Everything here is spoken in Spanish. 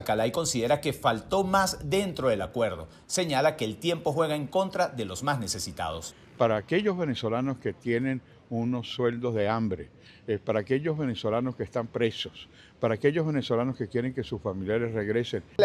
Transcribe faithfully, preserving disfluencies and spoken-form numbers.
Calay considera que faltó más dentro del acuerdo. Señala que el tiempo juega en contra de los más necesitados. Para aquellos venezolanos que tienen unos sueldos de hambre, eh, para aquellos venezolanos que están presos, para aquellos venezolanos que quieren que sus familiares regresen.